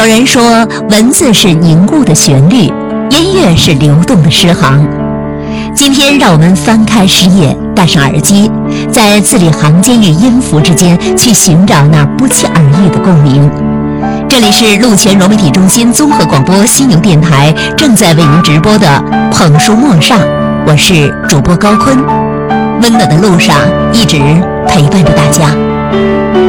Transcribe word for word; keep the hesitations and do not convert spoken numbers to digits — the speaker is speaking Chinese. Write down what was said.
有人说，文字是凝固的旋律，音乐是流动的诗行。今天，让我们翻开诗页，戴上耳机，在字里行间与音符之间去寻找那不期而遇的共鸣。这里是陆泉融媒体中心综合广播犀牛电台正在为您直播的捧书陌上，我是主播高坤，温暖的路上一直陪伴着大家。